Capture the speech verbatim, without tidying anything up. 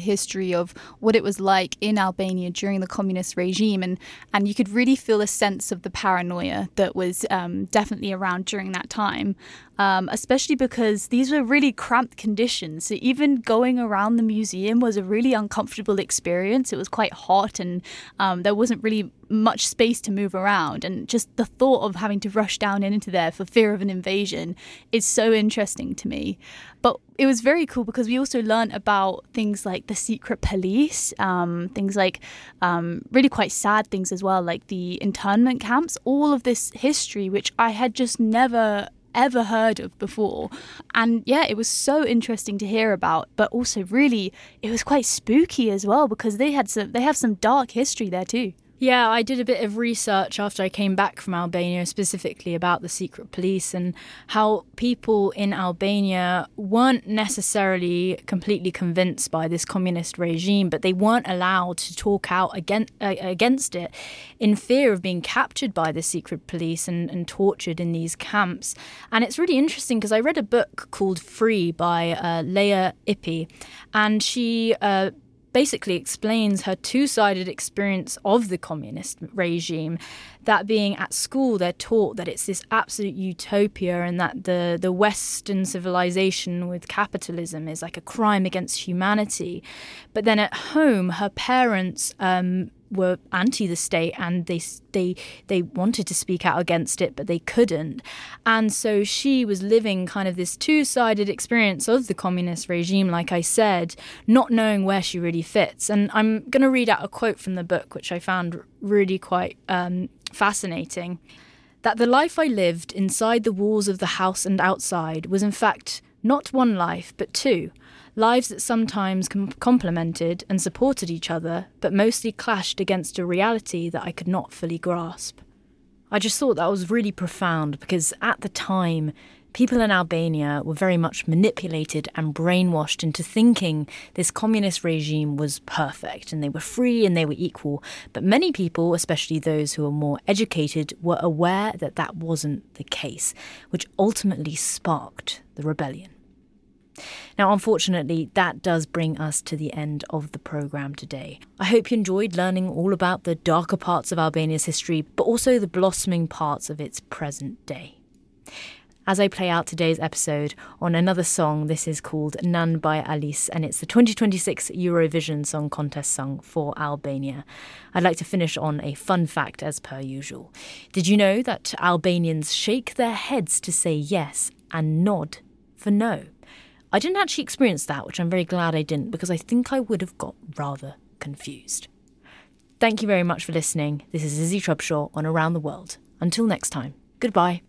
history of what it was like in Albania during the communist regime. And, and you could really feel a sense of the paranoia that was um, definitely around during that time, um, especially because these were really cramped conditions. So even going around the museum was a really uncomfortable experience. It was quite hot, and um, there wasn't really much space to move around, and just the thought of having to rush down into there for fear of an invasion is so interesting to me. But it was very cool because we also learned about things like the secret police, um, things like um, really quite sad things as well, like the internment camps, all of this history which I had just never ever heard of before. And yeah, it was so interesting to hear about, but also really it was quite spooky as well, because they had some they have some dark history there too. Yeah, I did a bit of research after I came back from Albania, specifically about the secret police and how people in Albania weren't necessarily completely convinced by this communist regime, but they weren't allowed to talk out against, uh, against it in fear of being captured by the secret police and, and tortured in these camps. And it's really interesting because I read a book called Free by uh, Leah Ippy, and she Uh, basically explains her two-sided experience of the communist regime, that being at school they're taught that it's this absolute utopia and that the, the Western civilization with capitalism is like a crime against humanity. But then at home, her parents um, were anti the state, and they they they wanted to speak out against it, but they couldn't. And so she was living kind of this two-sided experience of the communist regime, like I said, not knowing where she really fits. And I'm going to read out a quote from the book, which I found really quite um, fascinating. That the life I lived inside the walls of the house and outside was in fact not one life, but two. Lives that sometimes com- complemented and supported each other, but mostly clashed against a reality that I could not fully grasp. I just thought that was really profound, because at the time, people in Albania were very much manipulated and brainwashed into thinking this communist regime was perfect and they were free and they were equal. But many people, especially those who were more educated, were aware that that wasn't the case, which ultimately sparked the rebellion. Now, unfortunately, that does bring us to the end of the programme today. I hope you enjoyed learning all about the darker parts of Albania's history, but also the blossoming parts of its present day. As I play out today's episode on another song, this is called Nan by Alice, and it's the twenty twenty-six Eurovision Song Contest song for Albania. I'd like to finish on a fun fact as per usual. Did you know that Albanians shake their heads to say yes and nod for no? I didn't actually experience that, which I'm very glad I didn't, because I think I would have got rather confused. Thank you very much for listening. This is Izzy Trubshaw on Around the World. Until next time, goodbye.